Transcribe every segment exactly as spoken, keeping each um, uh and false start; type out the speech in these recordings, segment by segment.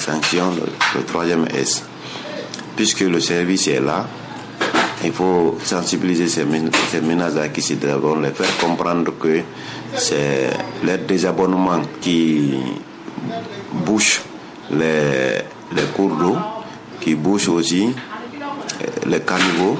sanction, le, le troisième S. Puisque le service est là, il faut sensibiliser ces, ces ménages-là qui se développent, les faire comprendre que c'est les désabonnements qui bouchent les, les cours d'eau, qui bouchent aussi les caniveaux.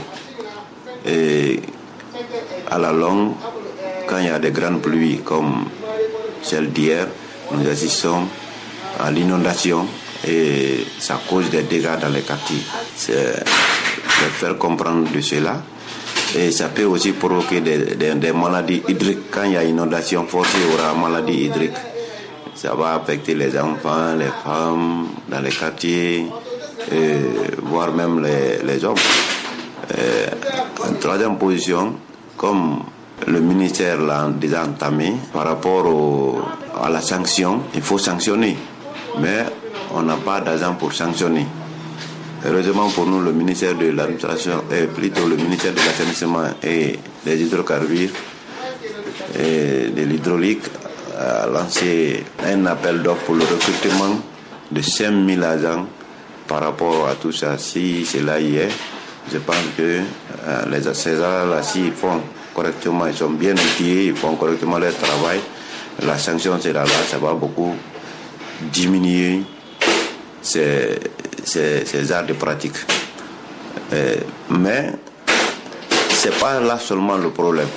Et à la longue, quand il y a des grandes pluies comme celle d'hier, nous assistons à l'inondation et ça cause des dégâts dans les quartiers. C'est de faire comprendre de cela. Et ça peut aussi provoquer des, des, des maladies hydriques. Quand il y a inondation forte, il y aura maladie hydrique. Ça va affecter les enfants, les femmes dans les quartiers, et voire même les, les hommes. Et en troisième position, comme le ministère l'a déjà entamé, par rapport au, à la sanction, il faut sanctionner. Mais on n'a pas d'argent pour sanctionner. Heureusement pour nous, le ministère de l'administration, et plutôt le ministère de l'assainissement et des hydrocarbures et de l'hydraulique a lancé un appel d'offres pour le recrutement de cinq mille agents par rapport à tout ça. Si cela y est, je pense que euh, les agents-là, s'ils font correctement, ils sont bien outillés, ils font correctement leur travail, la sanction sera là, ça va beaucoup diminuer ces, ces, ces arts de pratique. Euh, mais ce n'est pas là seulement le problème.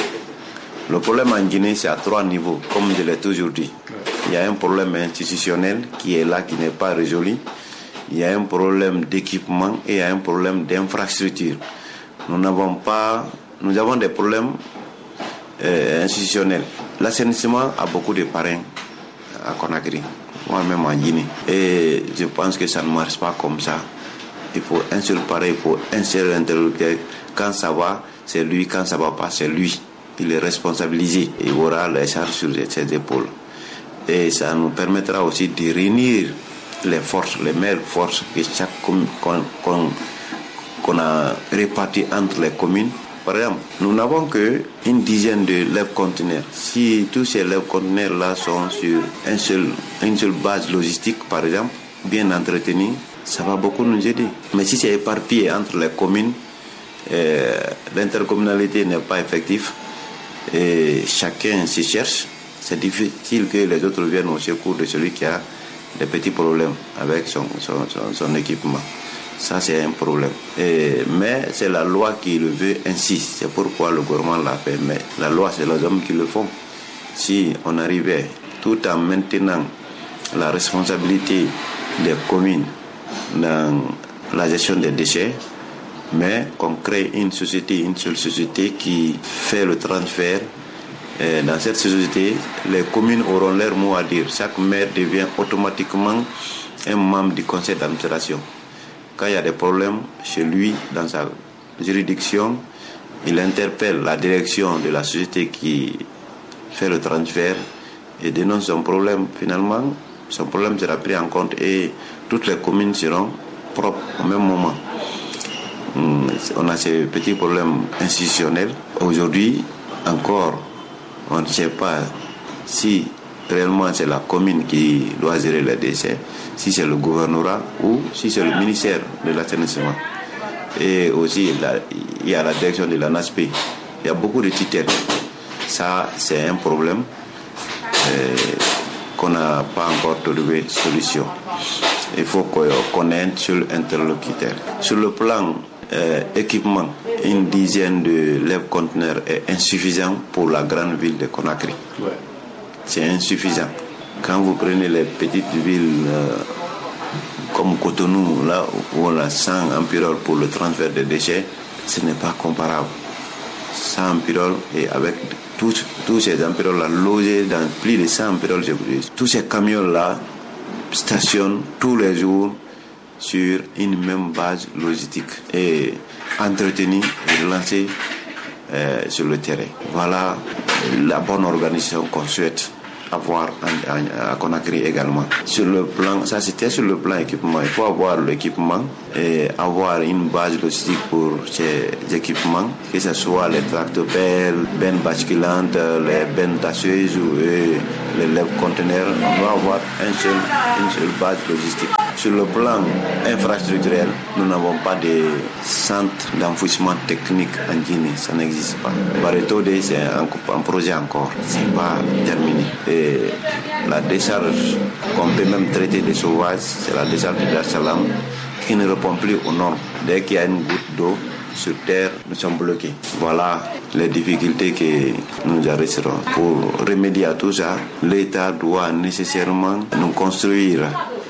Le problème en Guinée, c'est à trois niveaux, comme je l'ai toujours dit. Il y a un problème institutionnel qui est là, qui n'est pas résolu. Il y a un problème d'équipement et il y a un problème d'infrastructure. Nous n'avons pas, nous avons des problèmes euh, institutionnels. L'assainissement a beaucoup de parrains à Conakry, moi-même en Guinée. Et je pense que ça ne marche pas comme ça. Il faut un seul parrain, il faut un seul interlocuteur. Quand ça va, c'est lui. Quand ça ne va pas, c'est lui. Il est responsabilisé. Il aura les charges sur ses épaules. Et ça nous permettra aussi de réunir les forces, les meilleures forces que chaque commune qu'on, qu'on, qu'on a réparties entre les communes. Par exemple, nous n'avons qu'une dizaine de lève-conteneurs. Si tous ces lève-conteneurs-là sont sur un seul, une seule base logistique, par exemple, bien entretenue, ça va beaucoup nous aider. Mais si c'est éparpillé entre les communes, euh, l'intercommunalité n'est pas effective et chacun se cherche, c'est difficile que les autres viennent au secours de celui qui a des petits problèmes avec son, son, son, son équipement. Ça, c'est un problème. Et, mais c'est la loi qui le veut ainsi. C'est pourquoi le gouvernement l'a fait. Mais la loi, c'est les hommes qui le font. Si on arrivait, tout en maintenant la responsabilité des communes dans la gestion des déchets, mais qu'on crée une société, une seule société qui fait le transfert. Et dans cette société, les communes auront leur mot à dire. Chaque maire devient automatiquement un membre du conseil d'administration. Quand il y a des problèmes chez lui, dans sa juridiction, il interpelle la direction de la société qui fait le transfert et dénonce son problème. Finalement, son problème sera pris en compte et toutes les communes seront propres au même moment. On a ces petits problèmes institutionnels. Aujourd'hui, encore, on ne sait pas si réellement c'est la commune qui doit gérer les déchets, si c'est le gouvernorat ou si c'est le ministère de l'assainissement. Et aussi, il y a la direction de la N A S P. Il y a beaucoup de tutelles. Ça, c'est un problème euh, qu'on n'a pas encore trouvé de solution. Il faut qu'on ait un seul interlocuteur. Sur le plan euh, équipement, une dizaine de lève-conteneurs est insuffisant pour la grande ville de Conakry. Ouais. C'est insuffisant. Quand vous prenez les petites villes euh, comme Cotonou, là où on a cent ampéroles pour le transfert des déchets, ce n'est pas comparable. cent ampéroles et avec tous, tous ces ampéroles-là logés dans plus de cent ampéroles, je vous dis. Tous ces camions-là stationnent tous les jours sur une même base logistique et entretenus et relancés euh, sur le terrain. Voilà la bonne organisation qu'on souhaite avoir à Conakry également. Sur le plan, ça c'était sur le plan équipement. Il faut avoir l'équipement et avoir une base logistique pour ces équipements, que ce soit les tractopelles, bennes basculantes, les bennes tasseuses ou les lève-conteneurs. On doit avoir un seul, une seule base logistique. Sur le plan infrastructurel, nous n'avons pas de centre d'enfouissement technique en Guinée, ça n'existe pas. Barreto D, c'est un, un projet encore, c'est pas terminé. Et la décharge qu'on peut même traiter de sauvage, c'est la décharge de Dar es Salaam qui ne répond plus aux normes. Dès qu'il y a une goutte d'eau sur terre, nous sommes bloqués. Voilà les difficultés que nous arrêterons. Pour remédier à tout ça, l'État doit nécessairement nous construire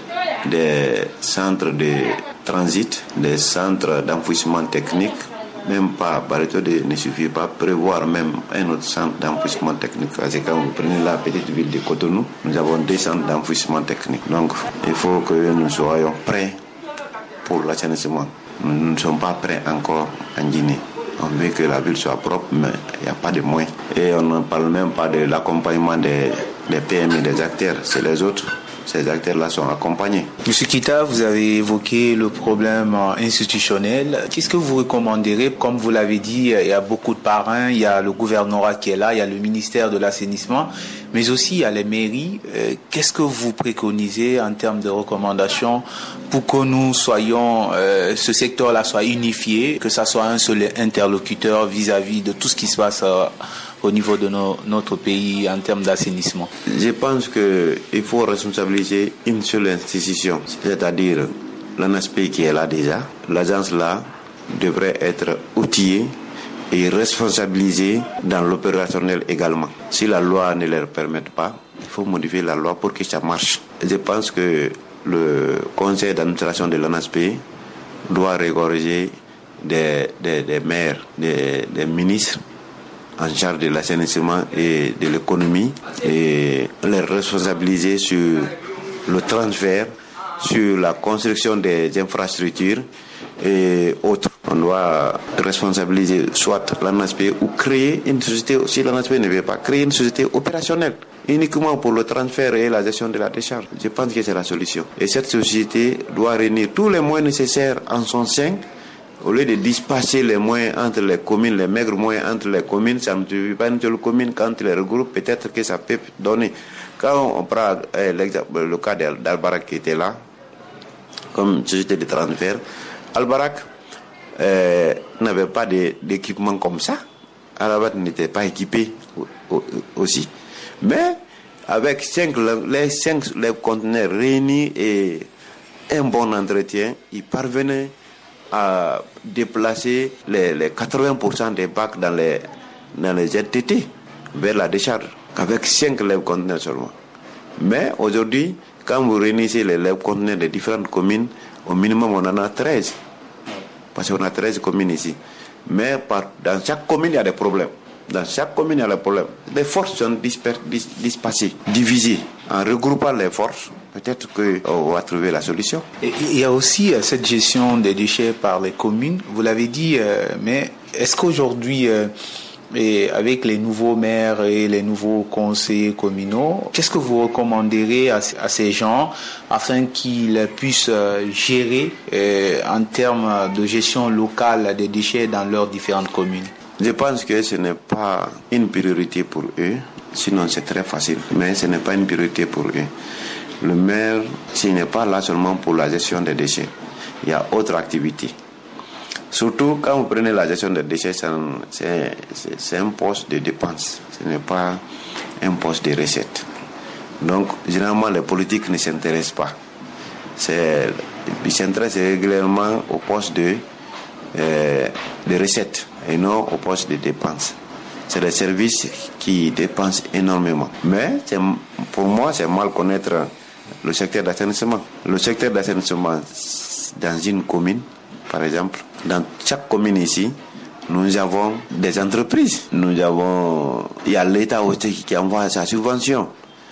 des centres de transit, des centres d'enfouissement technique. Même pas, Barreto D ne suffit pas, prévoir même un autre centre d'enfouissement technique. Parce que quand vous prenez la petite ville de Cotonou, nous avons deux centres d'enfouissement technique. Donc, il faut que nous soyons prêts pour l'assainissement. Nous ne sommes pas prêts encore en Guinée. On veut que la ville soit propre, mais il n'y a pas de moyens. Et on ne parle même pas de l'accompagnement des, des P M E, des acteurs, c'est les autres. Ces acteurs-là sont accompagnés. Monsieur Kita, vous avez évoqué le problème institutionnel. Qu'est-ce que vous recommanderez? Comme vous l'avez dit, il y a beaucoup de parrains, il y a le gouvernorat qui est là, il y a le ministère de l'assainissement, mais aussi il y a les mairies. Qu'est-ce que vous préconisez en termes de recommandations pour que nous soyons, euh, ce secteur-là soit unifié, que ça soit un seul interlocuteur vis-à-vis de tout ce qui se passe euh, au niveau de nos, notre pays en termes d'assainissement? Je pense qu'il faut responsabiliser une seule institution, c'est-à-dire l'ANASPE qui est là déjà. L'agence là devrait être outillée et responsabilisée dans l'opérationnel également. Si la loi ne leur permet pas, il faut modifier la loi pour que ça marche. Je pense que le conseil d'administration de l'ANASPE doit regorger des, des, des maires, des, des ministres en charge de l'assainissement et de l'économie et les responsabiliser sur le transfert, sur la construction des infrastructures et autres. On doit responsabiliser soit l'ANASPE ou créer une société, si l'ANASPE ne veut pas, créer une société opérationnelle uniquement pour le transfert et la gestion de la décharge. Je pense que c'est la solution. Et cette société doit réunir tous les moyens nécessaires en son sein. Au lieu de dispatcher les moyens entre les communes, les maigres moyens entre les communes, ça ne suffit pas une seule commune. Quand tu les regroupes, peut-être que ça peut donner. Quand on prend eh, le cas d'Albarak qui était là, comme société de transfert, Albarak eh, n'avait pas de, d'équipement comme ça. Albarak n'était pas équipé aussi. Mais avec cinq, les cinq les conteneurs réunis et un bon entretien, il parvenait à déplacer les, les quatre-vingts pour cent des bacs dans les, dans les Z T T vers la décharge, avec cinq lève-conteneurs seulement. Mais aujourd'hui, quand vous réunissez les lève-conteneurs des différentes communes, au minimum on en a treize. Parce qu'on a treize communes ici. Mais par, dans chaque commune, il y a des problèmes. Dans chaque commune, il y a des problèmes. Les forces sont disper, dis, dispersées, divisées. En regroupant les forces, peut-être qu'on va trouver la solution. Et il y a aussi euh, cette gestion des déchets par les communes. Vous l'avez dit, euh, mais est-ce qu'aujourd'hui, euh, et avec les nouveaux maires et les nouveaux conseillers communaux, qu'est-ce que vous recommanderez à, à ces gens afin qu'ils puissent euh, gérer euh, en termes de gestion locale des déchets dans leurs différentes communes? Je pense que ce n'est pas une priorité pour eux, sinon c'est très facile, mais ce n'est pas une priorité pour eux. Le maire, s'il n'est pas là seulement pour la gestion des déchets, il y a autre activité. Surtout quand vous prenez la gestion des déchets, c'est un, c'est, c'est, c'est un poste de dépense, ce n'est pas un poste de recette. Donc, généralement, les politiques ne s'intéressent pas. C'est, ils s'intéressent régulièrement au poste de, euh, de recettes et non au poste de dépenses. C'est des services qui dépensent énormément. Mais c'est, pour moi, c'est mal connaître le secteur d'assainissement. Le secteur d'assainissement, dans une commune, par exemple, dans chaque commune ici, nous avons des entreprises. Nous avons, il y a l'État aussi qui envoie sa subvention.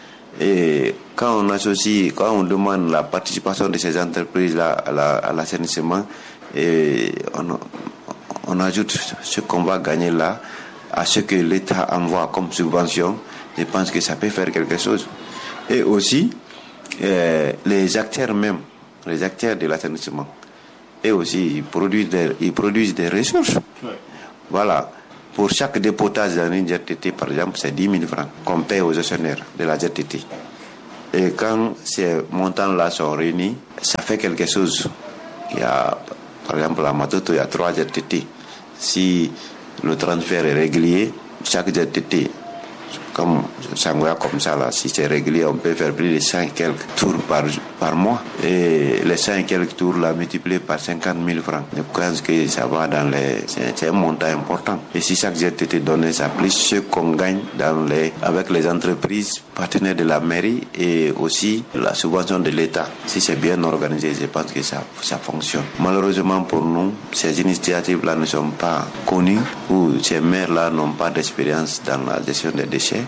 Et quand on associe, quand on demande la participation de ces entreprises-là à, la, à l'assainissement, et on, on ajoute ce qu'on va gagner là à ce que l'État envoie comme subvention, je pense que ça peut faire quelque chose. Et aussi, euh, les acteurs même, les acteurs de l'assainissement, et aussi, ils produisent des, ils produisent des ressources. Ouais. Voilà. Pour chaque dépotage dans une Z T T, par exemple, c'est dix mille francs qu'on paie aux gestionnaires de la Z T T. Et quand ces montants-là sont réunis, ça fait quelque chose. Il y a, par exemple, à Matoto, il y a trois Z T T. Si le transfert est régulier, chaque Z T T, comme Sangoya comme ça, là, si c'est régulier, on peut faire plus de cinq quelques tours par, par mois. Et les cinq quelques tours, là, multipliés par cinquante mille francs. Je pense que ça va dans les... C'est, c'est un montant important. Et si chaque Z T T donnait ça, plus ce qu'on gagne dans les, avec les entreprises partenaires de la mairie et aussi la subvention de l'État. Si c'est bien organisé, je pense que ça, ça fonctionne. Malheureusement pour nous, ces initiatives-là ne sont pas connues ou ces maires-là n'ont pas d'expérience dans la gestion des déchets.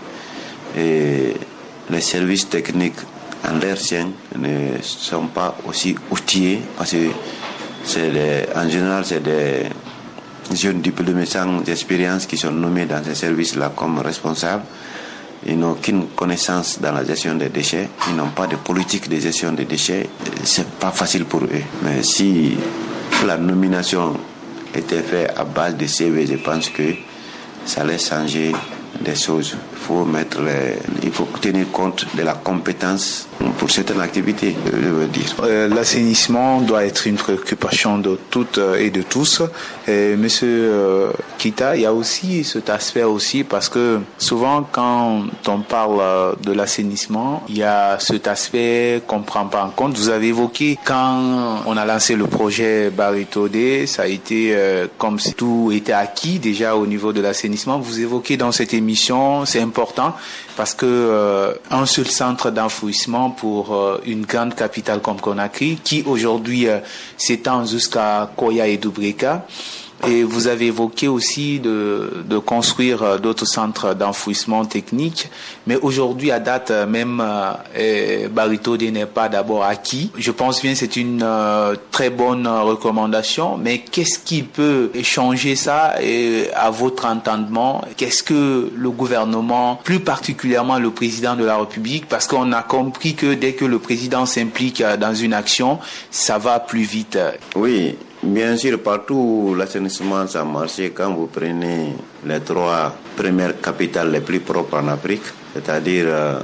Et les services techniques en leur sein ne sont pas aussi outillés parce que c'est des, en général c'est des jeunes diplômés sans expérience qui sont nommés dans ces services-là comme responsables. Ils n'ont aucune connaissance dans la gestion des déchets, ils n'ont pas de politique de gestion des déchets, c'est pas facile pour eux. Mais si la nomination était faite à base de C V, je pense que ça allait changer des choses. Il faut mettre les, il faut tenir compte de la compétence pour certaines activités, je veux dire. Euh, l'assainissement doit être une préoccupation de toutes et de tous. Et Monsieur euh, Kita, il y a aussi cet aspect aussi parce que souvent quand on parle de l'assainissement, il y a cet aspect qu'on ne prend pas en compte. Vous avez évoqué quand on a lancé le projet Baritodé, ça a été euh, comme si tout était acquis déjà au niveau de l'assainissement. Vous évoquez dans cette émission, c'est important parce que euh, un seul centre d'enfouissement pour euh, une grande capitale comme Conakry, qui aujourd'hui euh, s'étend jusqu'à Koya et Dubreka. Et vous avez évoqué aussi de, de construire d'autres centres d'enfouissement technique. Mais aujourd'hui, à date, même euh, Baritodé n'est pas d'abord acquis. Je pense bien que c'est une euh, très bonne recommandation. Mais qu'est-ce qui peut changer ça et, à votre entendement? Qu'est-ce que le gouvernement, plus particulièrement le président de la République, parce qu'on a compris que dès que le président s'implique dans une action, ça va plus vite. Oui. Bien sûr, partout où l'assainissement ça a marché, quand vous prenez les trois premières capitales les plus propres en Afrique, c'est-à-dire euh,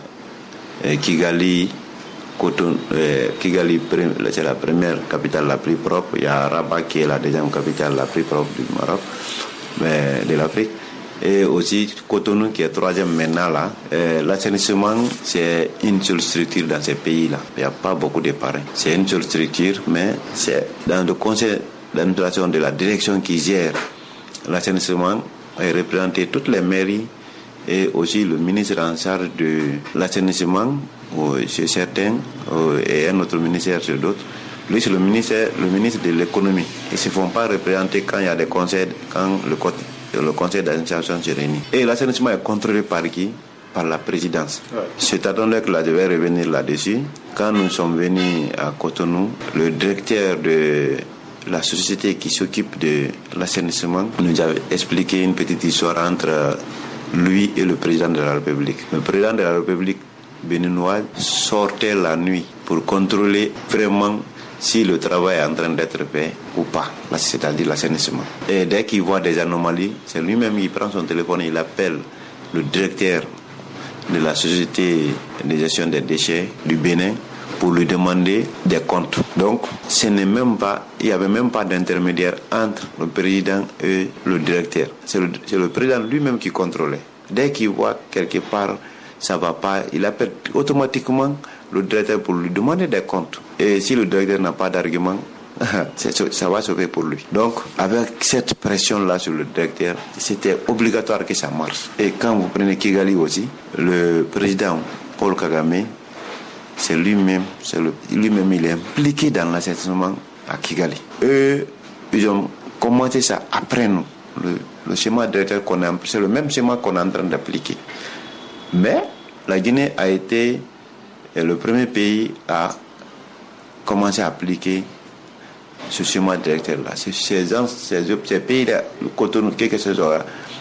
Kigali, Cotonou, euh, Kigali, c'est la première capitale la plus propre, il y a Rabat qui est la deuxième capitale la plus propre du Maroc, mais de l'Afrique, et aussi Cotonou qui est troisième maintenant là. Euh, l'assainissement, c'est une seule structure dans ces pays-là. Il n'y a pas beaucoup de parrains. C'est une seule structure, mais c'est dans le conseil d'administration de la direction qui gère l'assainissement et représenté toutes les mairies et aussi le ministre en charge de l'assainissement, c'est certain, et un autre ministère sur d'autres. Lui, c'est le ministère, le ministre de l'économie. Ils ne se font pas représenter quand il y a des conseils, quand le le conseil d'administration se réunit. Et l'assainissement est contrôlé par qui? Par la présidence. Ouais. C'est attendant que là, je vais revenir là-dessus. Quand nous sommes venus à Cotonou, le directeur de la société qui s'occupe de l'assainissement nous a expliqué une petite histoire entre lui et le président de la République. Le président de la République béninoise sortait la nuit pour contrôler vraiment si le travail est en train d'être fait ou pas, c'est-à-dire l'assainissement. Et dès qu'il voit des anomalies, c'est lui-même qui prend son téléphone et il appelle le directeur de la société de gestion des déchets du Bénin pour lui demander des comptes. Donc, ce n'est même pas, il n'y avait même pas d'intermédiaire entre le président et le directeur. C'est le, c'est le président lui-même qui contrôlait. Dès qu'il voit quelque part ça ne va pas, il appelle automatiquement le directeur pour lui demander des comptes. Et si le directeur n'a pas d'argument, ça va se faire pour lui. Donc, avec cette pression-là sur le directeur, c'était obligatoire que ça marche. Et quand vous prenez Kigali aussi, le président Paul Kagame, c'est lui-même, c'est le, lui-même, il est impliqué dans l'assainissement à Kigali. Eux, ils ont commencé ça après nous. Le, le schéma directeur qu'on a, c'est le même schéma qu'on est en train d'appliquer. Mais la Guinée a été le premier pays à commencer à appliquer ce schéma directeur-là. Ces, ces, ces, ces pays-là, le Cotonou, quelque chose,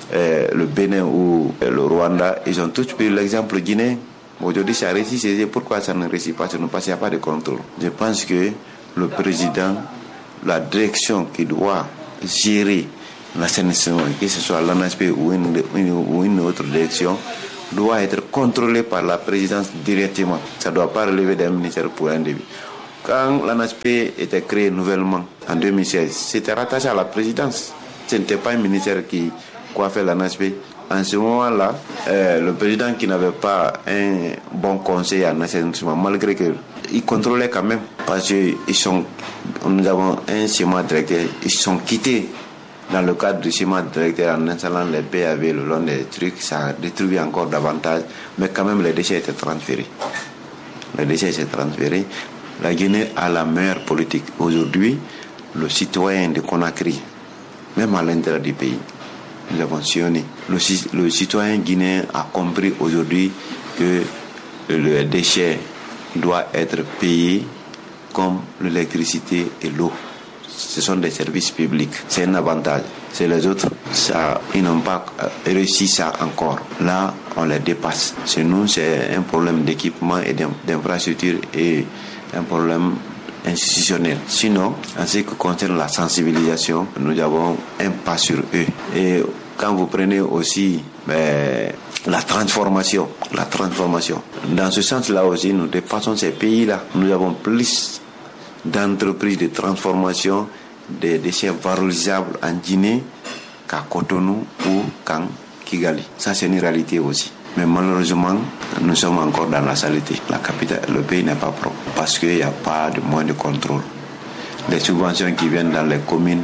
euh, le Bénin ou euh, le Rwanda, ils ont tous pris l'exemple guinéen. Aujourd'hui, ça réussit, c'est pourquoi ça ne réussit pas, c'est parce qu'il n'y a pas de contrôle. Je pense que le président, la direction qui doit gérer l'assainissement, que ce soit l'A N A S P ou une, une, ou une autre direction, doit être contrôlée par la présidence directement. Ça ne doit pas relever d'un ministère pour un début. Quand l'A N A S P était créé nouvellement en deux mille seize, c'était rattaché à la présidence. Ce n'était pas un ministère qui coiffait l'A N A S P. En ce moment-là, euh, le président qui n'avait pas un bon conseil en assainissement, malgré qu'il contrôlait quand même, parce que ils sont, nous avons un schéma directeur, ils sont quittés dans le cadre du schéma directeur en installant les P A V le long des trucs, ça a détruit encore davantage, mais quand même les déchets étaient transférés. Les déchets étaient transférés. La Guinée a la meilleure politique. Aujourd'hui, le citoyen de Conakry, même à l'intérieur du pays, nous avons sillonné. Le, le citoyen guinéen a compris aujourd'hui que le déchet doit être payé comme l'électricité et l'eau. Ce sont des services publics. C'est un avantage. C'est les autres, ça, ils n'ont pas réussi ça encore. Là, on les dépasse. Chez nous, c'est un problème d'équipement et d'infrastructure et un problème institutionnel. Sinon, en ce qui concerne la sensibilisation, nous avons un pas sur eux. Et quand vous prenez aussi ben, la transformation, la transformation, dans ce sens-là aussi, nous dépassons ces pays-là. Nous avons plus d'entreprises de transformation des déchets valorisables en Guinée qu'à Cotonou ou qu'à Kigali. Ça, c'est une réalité aussi. Mais malheureusement, nous sommes encore dans la saleté. La capitale, le pays n'est pas propre parce qu'il n'y a pas de moyens de contrôle. Les subventions qui viennent dans les communes,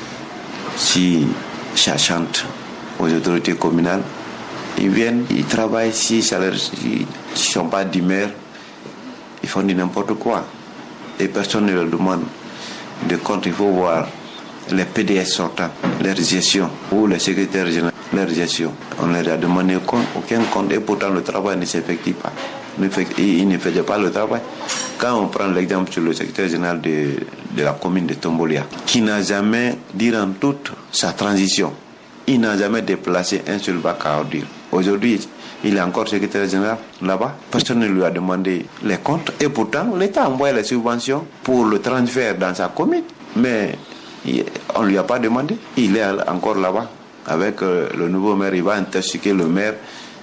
si ça chante aux autorités communales, ils viennent, ils travaillent, si ça leur, ils ne sont pas d'humeur, ils font du n'importe quoi. Et personne ne leur demande de compte. Il faut voir les P D S sortants, leur gestion, ou les secrétaires généraux, leur gestion. On leur a demandé aucun compte et pourtant le travail ne s'effectue pas. Ils ne faisaient pas le travail. Quand on prend l'exemple sur le secrétaire général de, de la commune de Tombolia, qui n'a jamais, durant toute sa transition, il n'a jamais déplacé un seul bac à ordures. Aujourd'hui, il est encore secrétaire général là-bas. Personne ne lui a demandé les comptes. Et pourtant, l'État envoie les subventions pour le transfert dans sa commune. Mais on ne lui a pas demandé. Il est encore là-bas. Avec euh, le nouveau maire, il va intoxiquer le maire.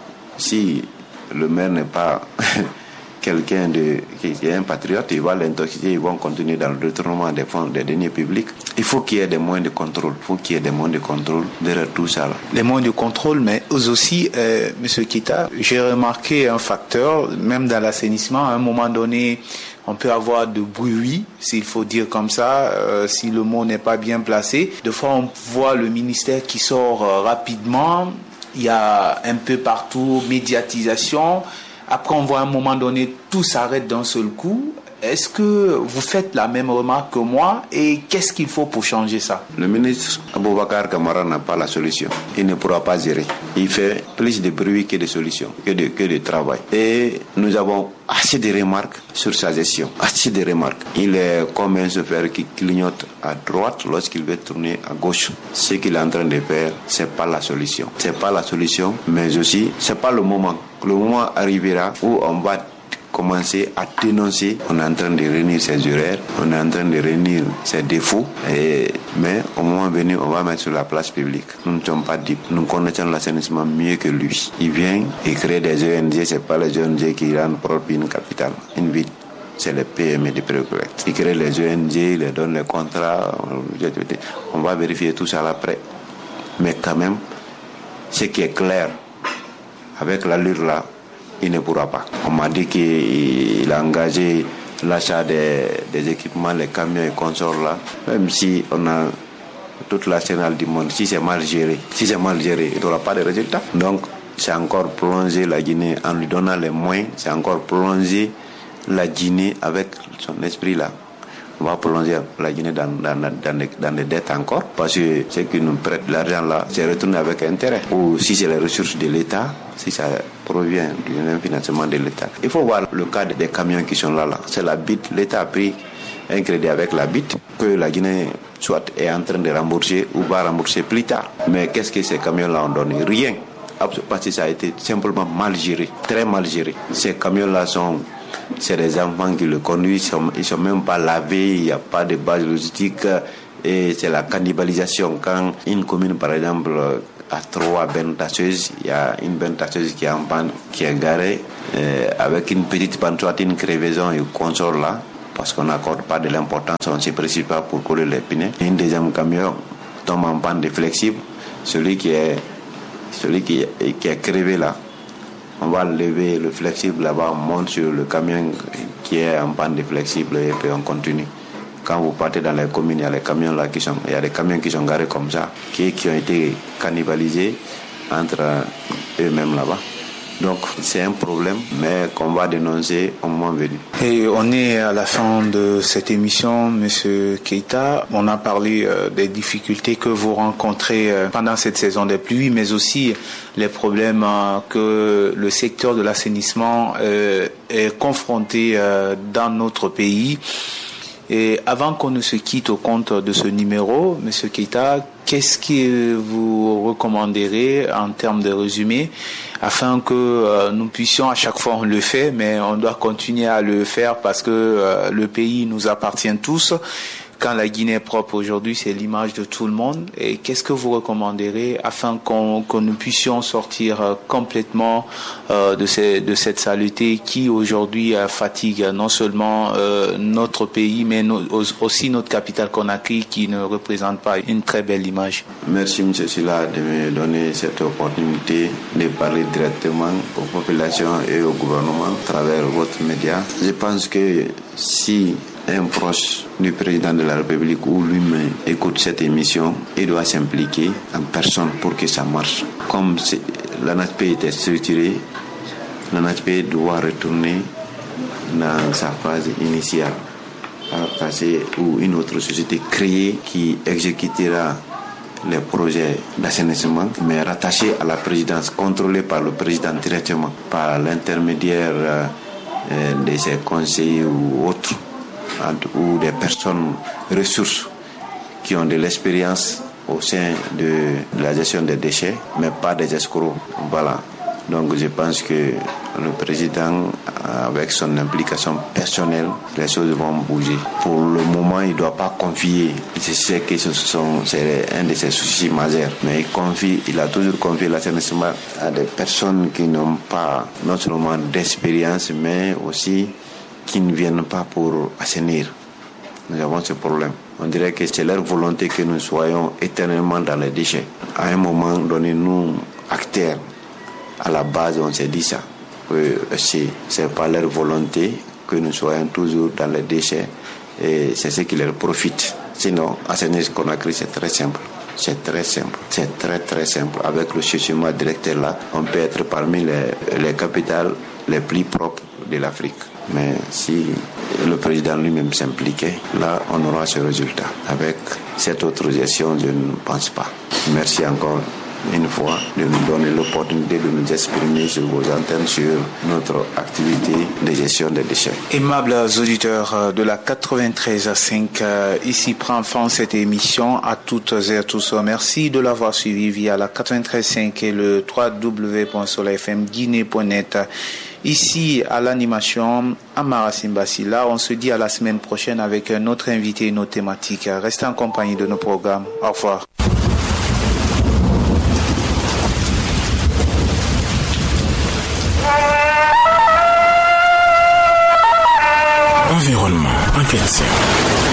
Si le maire n'est pas quelqu'un de, qui est un patriote, il va l'intoxiquer, ils vont continuer dans le détournement des fonds, des deniers publics. Il faut qu'il y ait des moyens de contrôle. Il faut qu'il y ait des moyens de contrôle derrière tout ça. Là. Les moyens de contrôle, mais aussi, euh, M. Keita, j'ai remarqué un facteur, même dans l'assainissement, à un moment donné, on peut avoir de bruit, s'il faut dire comme ça, euh, si le mot n'est pas bien placé. De fois, on voit le ministère qui sort euh, rapidement. Il y a un peu partout médiatisation. Après, on voit à un moment donné, tout s'arrête d'un seul coup. Est-ce que vous faites la même remarque que moi et qu'est-ce qu'il faut pour changer ça? Le ministre Aboubacar Kamara n'a pas la solution. Il ne pourra pas gérer. Il fait plus de bruit que de solutions, que de, que de travail. Et nous avons assez de remarques sur sa gestion. Assez de remarques. Il est comme un chauffeur qui clignote à droite lorsqu'il veut tourner à gauche. Ce qu'il est en train de faire, c'est pas la solution. C'est pas la solution, mais aussi, c'est pas le moment. Le moment arrivera où on va commencer à dénoncer. On est en train de réunir ses erreurs, on est en train de réunir ses défauts, et, mais au moment venu, on va mettre sur la place publique. Nous ne sommes pas dupes. Nous connaissons l'assainissement mieux que lui. Il vient, il crée des O N G, c'est pas les O N G qui rendent propre une capitale, une ville. C'est les P M E de précollecte. Il crée les O N G, il leur donne les contrats, on va vérifier tout ça après. Mais quand même, ce qui est clair, avec l'allure là, il ne pourra pas. On m'a dit qu'il a engagé l'achat des, des équipements, les camions et consorts là. Même si on a toute l'arsenal du monde, si c'est mal géré, si c'est mal géré, il n'aura pas de résultats. Donc, c'est encore plonger la Guinée en lui donnant les moyens, c'est encore plonger la Guinée avec son esprit là. On va plonger la Guinée dans, dans, dans, des, dans des dettes encore, parce que ceux qui nous prêtent l'argent là, c'est retourné avec intérêt. Ou si c'est les ressources de l'État, si ça provient du financement de l'État. Il faut voir le cas des camions qui sont là, là. C'est la bite, l'État a pris un crédit avec la B I T que la Guinée soit est en train de rembourser ou va rembourser plus tard. Mais qu'est-ce que ces camions-là ont donné? Rien. Parce que ça a été simplement mal géré, très mal géré. Ces camions-là sont, c'est des enfants qui le conduisent, ils sont, ils sont même pas lavés, il n'y a pas de base logistique et c'est la cannibalisation. Quand une commune, par exemple, a trois bennes tasseuses, il y a une benne tasseuse qui est en panne, qui est garée euh, avec une petite panne, soit une crevaison et consort là, parce qu'on n'accorde pas de l'importance, on ne se précipite pas pour coller les pneus. Un deuxième camion tombe en panne de flexible, celui qui est celui qui est, qui est crevé là, on va lever le flexible là-bas, on monte sur le camion qui est en panne de flexible et puis on continue. Quand vous partez dans les communes, il y a les camions là qui sont, il y a des camions qui sont garés comme ça, qui, qui ont été cannibalisés entre eux-mêmes là-bas. Donc c'est un problème, mais qu'on va dénoncer au moment venu. Et on est à la fin de cette émission, Monsieur Keita. On a parlé euh, des difficultés que vous rencontrez euh, pendant cette saison des pluies, mais aussi les problèmes euh, que le secteur de l'assainissement euh, est confronté euh, dans notre pays. Et avant qu'on ne se quitte au compte de ce numéro, Monsieur Keita, qu'est-ce que vous recommanderez en termes de résumé afin que euh, nous puissions, à chaque fois on le fait, mais on doit continuer à le faire parce que euh, le pays nous appartient tous. Quand la Guinée est propre aujourd'hui, c'est l'image de tout le monde. Et qu'est-ce que vous recommanderez afin qu'on, que nous puissions sortir euh, complètement euh, de, ces, de cette saleté qui aujourd'hui euh, fatigue non seulement euh, notre pays, mais no, aussi notre capitale Conakry qui ne représente pas une très belle image. Merci M. Silla de me donner cette opportunité de parler directement aux populations et au gouvernement à travers votre média. Je pense que si un proche du président de la République ou lui-même écoute cette émission, il doit s'impliquer en personne pour que ça marche. Comme l'A N A T P était structuré, l'A N A T P doit retourner dans sa phase initiale, à passer ou une autre société créée qui exécutera les projets d'assainissement, mais rattachés à la présidence, contrôlés par le président directement, par l'intermédiaire euh, de ses conseillers ou autres, ou des personnes ressources qui ont de l'expérience au sein de la gestion des déchets, mais pas des escrocs. Voilà. Donc je pense que le président, avec son implication personnelle, les choses vont bouger. Pour le moment, il ne doit pas confier. Je sais que ce sont, c'est un de ses soucis majeurs, mais il confie, il a toujours confié l'assainissement à des personnes qui n'ont pas non seulement d'expérience, mais aussi qui ne viennent pas pour assainir. Nous avons ce problème. On dirait que c'est leur volonté que nous soyons éternellement dans les déchets. À un moment donné, nous, acteurs, à la base, on s'est dit ça. Que c'est, c'est pas leur volonté que nous soyons toujours dans les déchets et c'est ce qui leur profite. Sinon, assainir Conakry, c'est très simple. C'est très simple. C'est très très simple. Avec le chaussement directeur là, on peut être parmi les, les capitales les plus propres de l'Afrique. Mais si le président lui-même s'impliquait, là, on aura ce résultat. Avec cette autre gestion, je ne pense pas. Merci encore une fois de nous donner l'opportunité de nous exprimer sur vos antennes sur notre activité de gestion des déchets. Aimables auditeurs de la quatre-vingt-treize à cinq, ici prend fin cette émission. À toutes et à tous, merci de l'avoir suivi via la quatre-vingt-treize cinq et le w w w point soleil f m guinée point net. Ici, à l'animation, Amara Simbasila. On se dit à la semaine prochaine avec notre invité et nos thématiques. Restez en compagnie de nos programmes. Au revoir. Environnement, entretien,